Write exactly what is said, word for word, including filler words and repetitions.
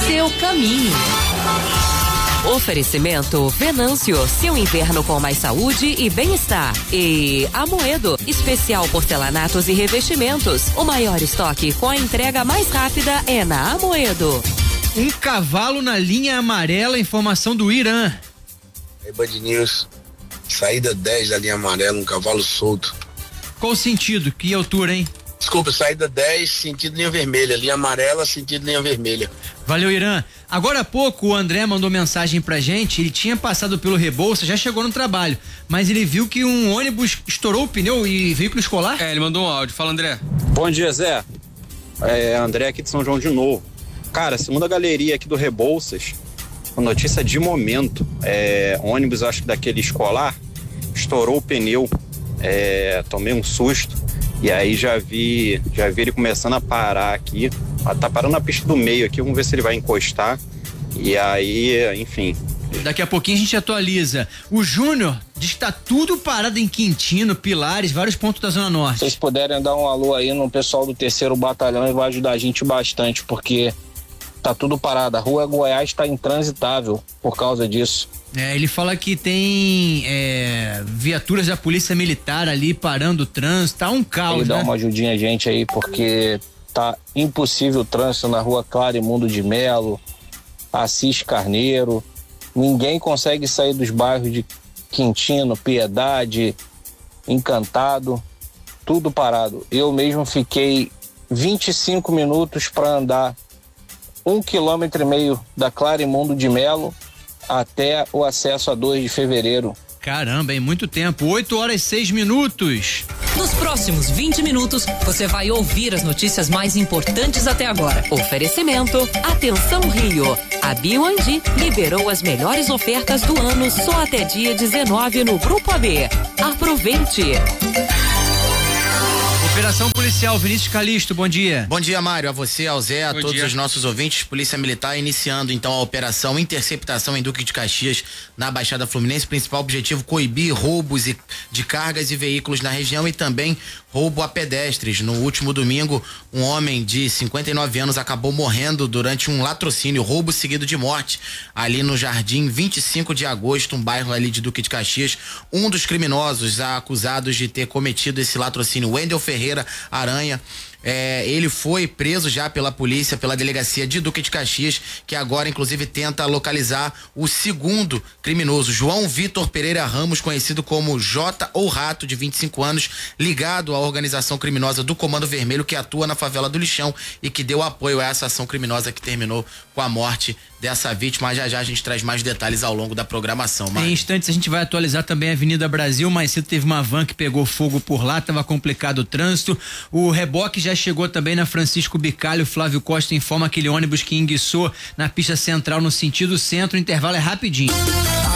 seu caminho. Oferecimento Venâncio, seu inverno com mais saúde e bem-estar. E Amoedo, especial porcelanatos e revestimentos. O maior estoque com a entrega mais rápida é na Amoedo. Um cavalo na linha amarela, informação do Irã. Aí, Band News, saída dez da linha amarela, um cavalo solto. Qual o sentido? Que altura, hein? Desculpa, saída dez, sentido linha vermelha, linha amarela, sentido linha vermelha. Valeu, Irã. Agora há pouco o André mandou mensagem pra gente, ele tinha passado pelo Rebouça, já chegou no trabalho, mas ele viu que um ônibus estourou o pneu e veículo escolar? É, ele mandou um áudio. Fala, André. Bom dia, Zé. É, André aqui de São João de novo. Cara, segundo a galeria aqui do Rebouças, uma notícia de momento, é, ônibus, acho que daquele escolar, estourou o pneu, é, tomei um susto. E aí já vi, já vi ele começando a parar aqui, tá parando na pista do meio aqui, vamos ver se ele vai encostar. E aí, enfim. Daqui a pouquinho a gente atualiza. O Júnior diz que tá tudo parado em Quintino, Pilares, vários pontos da Zona Norte. Se vocês puderem dar um alô aí no pessoal do terceiro batalhão, vai ajudar a gente bastante, porque tá tudo parado. A rua Goiás tá intransitável por causa disso. É, ele fala que tem é, viaturas da polícia militar ali parando o trânsito, tá um caos, Ele né? dá uma ajudinha a gente aí, porque tá impossível o trânsito na rua Clarimundo de Melo, Assis Carneiro, ninguém consegue sair dos bairros de Quintino, Piedade, Encantado, tudo parado. Eu mesmo fiquei vinte e cinco minutos para andar um quilômetro e meio da Clarimundo de Melo até o acesso a dois de fevereiro. Caramba, em muito tempo. oito horas e seis minutos. Nos próximos vinte minutos, você vai ouvir as notícias mais importantes até agora. Oferecimento, atenção Rio. A Bioandi liberou as melhores ofertas do ano só até dia dezenove no Grupo A B. Aproveite. Operação Policial, Vinícius Calixto, bom dia. Bom dia, Mário, a você, ao Zé, a bom todos dia. Os nossos ouvintes. Polícia Militar iniciando então a operação Interceptação em Duque de Caxias, na Baixada Fluminense. Principal objetivo, coibir roubos de cargas e veículos na região e também roubo a pedestres. No último domingo, um homem de cinquenta e nove anos acabou morrendo durante um latrocínio, roubo seguido de morte, ali no Jardim vinte e cinco de agosto, um bairro ali de Duque de Caxias. Um dos criminosos acusados de ter cometido esse latrocínio, Wendel Ferreira Aranha, é, ele foi preso já pela polícia, pela delegacia de Duque de Caxias, que agora inclusive tenta localizar o segundo criminoso, João Vitor Pereira Ramos, conhecido como Jota ou Rato, de vinte e cinco anos, ligado à organização criminosa do Comando Vermelho, que atua na favela do Lixão e que deu apoio a essa ação criminosa que terminou com a morte dessa vítima. Já já a gente traz mais detalhes ao longo da programação. Mário. Em instantes a gente vai atualizar também a Avenida Brasil. Mais cedo teve uma van que pegou fogo por lá, tava complicado o trânsito. O reboque já chegou também na Francisco Bicalho. Flávio Costa informa aquele ônibus que enguiçou na pista central no sentido centro. O intervalo é rapidinho.